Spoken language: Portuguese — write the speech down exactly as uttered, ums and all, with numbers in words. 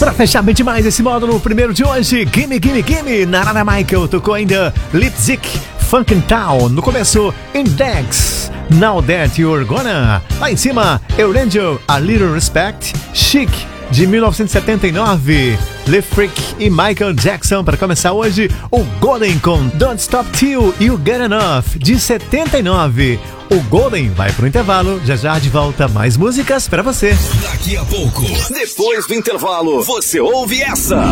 Pra fechar bem demais esse módulo primeiro de hoje, Gimme, Gimme, Gimme, Narada Michael tocou ainda Lipstick, Funkin' Town, no começo Index, Now That You're Gonna, lá em cima Eurangel, A Little Respect, Chic, de mil novecentos e setenta e nove, Le Freak e Michael Jackson. Para começar hoje, o Golden com Don't Stop Till You Get Enough, de setenta e nove. O Golden vai pro intervalo, já já de volta mais músicas para você. Daqui a pouco, depois do intervalo, você ouve essa.